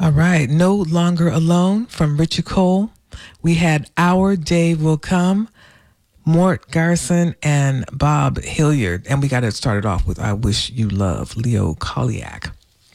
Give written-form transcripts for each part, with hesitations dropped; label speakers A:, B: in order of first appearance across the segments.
A: All right. No Longer Alone from Richie Cole. We had Our Day Will Come, Mort Garson, and Bob Hilliard. And we got it started off with I Wish You Love, Leo Koliak.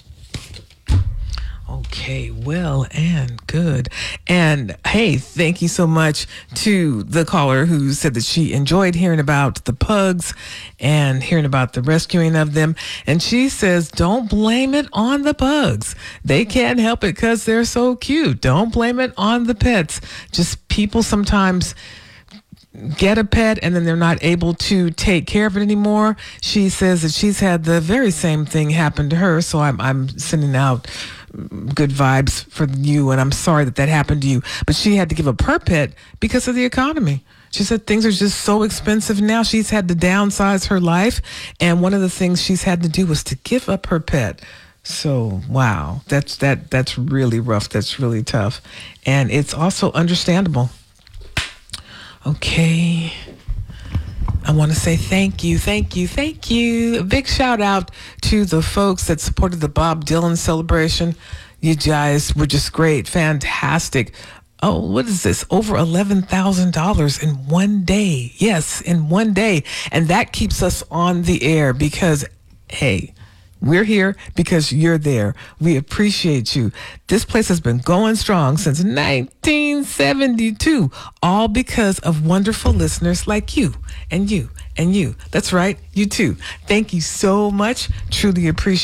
A: Okay, well and good. And hey, thank you so much to the caller who said that she enjoyed hearing about the pugs and hearing about the rescuing of them. And she says, don't blame it on the pugs. They can't help it because they're so cute. Don't blame it on the pets. Just people sometimes get a pet and then they're not able to take care of it anymore. She says that she's had the very same thing happen to her. So I'm sending out good vibes for you, and I'm sorry that happened to you. But she had to give up her pet because of the economy. She said things are just so expensive now. She's had to downsize her life, and one of the things she's had to do was to give up her pet. So wow, that's really rough. That's really tough, and it's also understandable. Okay. I want to say thank you. A big shout out to the folks that supported the Bob Dylan celebration. You guys were just great, fantastic. Oh, what is this? Over $11,000 in one day. Yes, in one day. And that keeps us on the air because, hey, we're here because you're there. We appreciate you. This place has been going strong since 1972, all because of wonderful listeners like you and you and you. That's right, you too. Thank you so much. Truly appreciate